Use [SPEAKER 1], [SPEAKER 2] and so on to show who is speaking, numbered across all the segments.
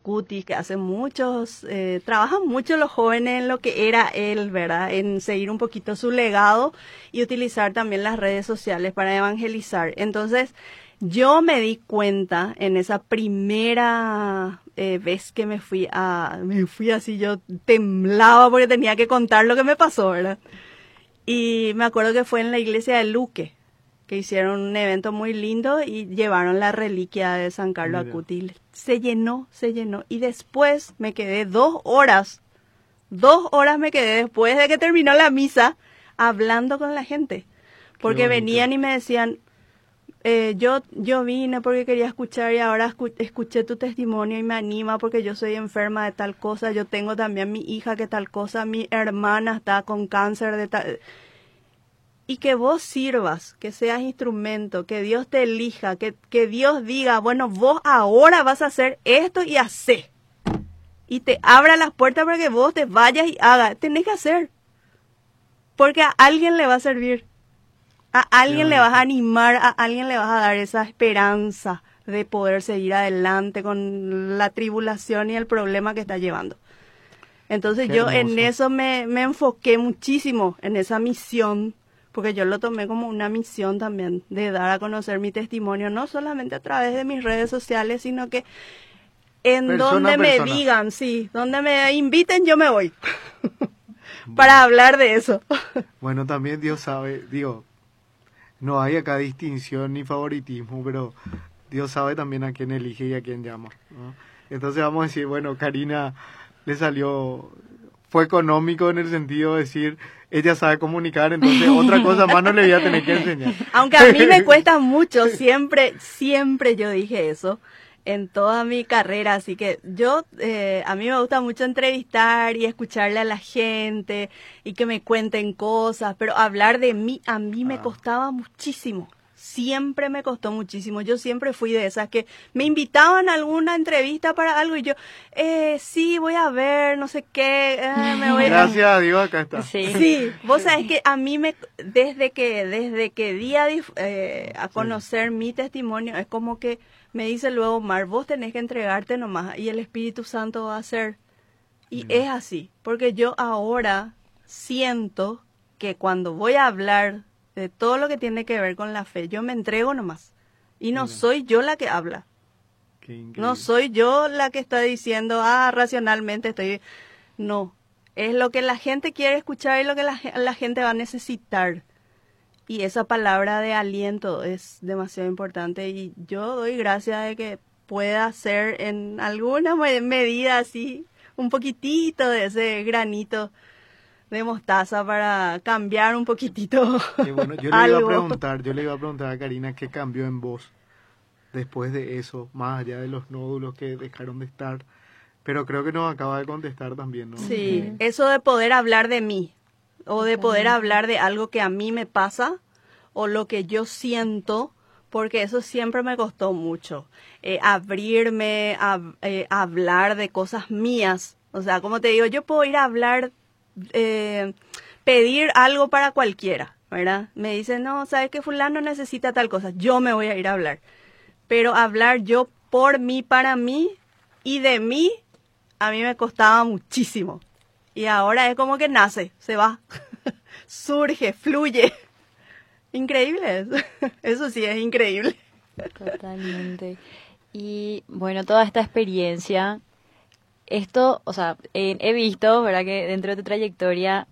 [SPEAKER 1] Acutis, que hace muchos, trabajan mucho los jóvenes en lo que era él, ¿verdad? En seguir un poquito su legado y utilizar también las redes sociales para evangelizar. Entonces, yo me di cuenta en esa primera vez que me fui así, yo temblaba porque tenía que contar lo que me pasó, ¿verdad? Y me acuerdo que fue en la iglesia de Luque, que hicieron un evento muy lindo y llevaron la reliquia de San Carlos Acutis. Se llenó. Y después me quedé 2 horas me quedé después de que terminó la misa hablando con la gente. Porque venían y me decían, yo vine porque quería escuchar y ahora escuché tu testimonio y me anima porque yo soy enferma de tal cosa, yo tengo también mi hija que tal cosa, mi hermana está con cáncer de tal... Y que vos sirvas, que seas instrumento, que Dios te elija, que Dios diga, bueno, vos ahora vas a hacer esto y hacé. Y te abra las puertas para que vos te vayas y hagas. Tenés que hacer. Porque a alguien le va a servir. A alguien le vas a animar, a alguien le vas a dar esa esperanza de poder seguir adelante con la tribulación y el problema que está llevando. Entonces yo en eso me enfoqué muchísimo, en esa misión, porque yo lo tomé como una misión también de dar a conocer mi testimonio, no solamente a través de mis redes sociales, sino que en donde me digan, sí, donde me inviten yo me voy para hablar de eso.
[SPEAKER 2] Bueno, también Dios sabe, digo, no hay acá distinción ni favoritismo, pero Dios sabe también a quién elige y a quién llama, ¿no? Entonces vamos a decir, bueno, Karina le salió, fue económico en el sentido de decir, ella sabe comunicar, entonces otra cosa más no le voy a tener que enseñar.
[SPEAKER 1] Aunque a mí me cuesta mucho, siempre yo dije eso en toda mi carrera, así que a mí me gusta mucho entrevistar y escucharle a la gente y que me cuenten cosas, pero hablar de mí a mí me costaba muchísimo. Siempre me costó muchísimo. Yo siempre fui de esas que me invitaban a alguna entrevista para algo y yo, sí, voy a ver, no sé qué, me voy
[SPEAKER 2] Gracias a Dios, acá está.
[SPEAKER 1] Sí, vos sabés que a mí desde que di a conocer mi testimonio, es como que me dice luego, Mar, vos tenés que entregarte nomás y el Espíritu Santo va a hacer. Y es así, porque yo ahora siento que cuando voy a hablar de todo lo que tiene que ver con la fe, yo me entrego nomás. Y no soy yo la que habla. No soy yo la que está diciendo, racionalmente estoy... No, es lo que la gente quiere escuchar y lo que la gente va a necesitar. Y esa palabra de aliento es demasiado importante. Y yo doy gracias de que pueda ser en alguna medida así, un poquitito de ese granito de mostaza para cambiar un poquitito.
[SPEAKER 2] Y bueno, yo le iba a preguntar a Karina qué cambió en vos después de eso, más allá de los nódulos que dejaron de estar, pero creo que nos acaba de contestar también, ¿no?
[SPEAKER 1] Sí, eso de poder hablar de mí, o de poder hablar de algo que a mí me pasa, o lo que yo siento, porque eso siempre me costó mucho, abrirme a hablar de cosas mías. O sea, como te digo, yo puedo ir a hablar, pedir algo para cualquiera, ¿verdad? Me dicen, no, ¿sabes que fulano necesita tal cosa? Yo me voy a ir a hablar. Pero hablar yo por mí, para mí y de mí, a mí me costaba muchísimo. Y ahora es como que nace, se va, surge, fluye. Increíble. Eso sí es increíble.
[SPEAKER 3] Totalmente. Y bueno, toda esta experiencia, esto, o sea, he visto, ¿verdad?, que dentro de tu trayectoria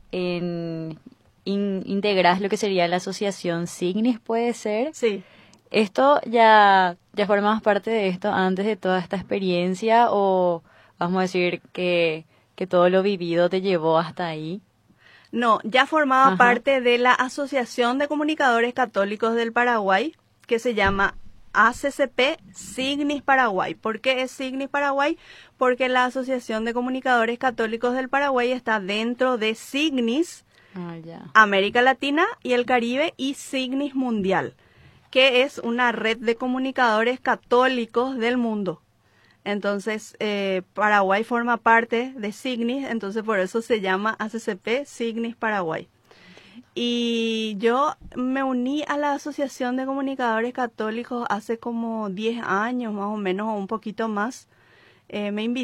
[SPEAKER 3] integras lo que sería la asociación Signis, ¿puede ser?
[SPEAKER 1] Sí.
[SPEAKER 3] ¿Esto ya formabas parte de esto antes de toda esta experiencia o vamos a decir que todo lo vivido te llevó hasta ahí?
[SPEAKER 1] No, ya formaba parte de la Asociación de Comunicadores Católicos del Paraguay, que se llama ACCP Signis Paraguay. ¿Por qué es Signis Paraguay? Porque la Asociación de Comunicadores Católicos del Paraguay está dentro de Signis, América Latina y el Caribe, y Signis Mundial, que es una red de comunicadores católicos del mundo. Entonces, Paraguay forma parte de Signis, entonces por eso se llama ACCP Signis Paraguay. Y yo me uní a la Asociación de Comunicadores Católicos hace como 10 años más o menos, o un poquito más. Me